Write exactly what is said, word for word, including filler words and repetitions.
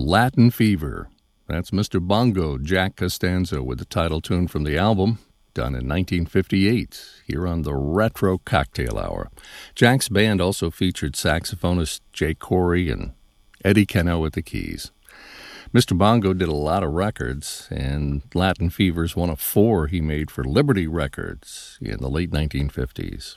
Latin Fever. That's Mister Bongo, Jack Costanzo, with the title tune from the album, done in nineteen fifty-eight, here on the Retro Cocktail Hour. Jack's band also featured saxophonist Jay Corey and Eddie Cano at the keys. Mister Bongo did a lot of records, and Latin Fever's one of four he made for Liberty Records in the late nineteen fifties.